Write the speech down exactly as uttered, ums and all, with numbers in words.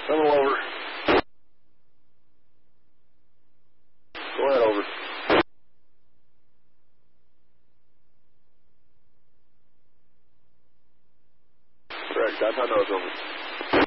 A little over. Go ahead, over. Correct. That's how I know it's over.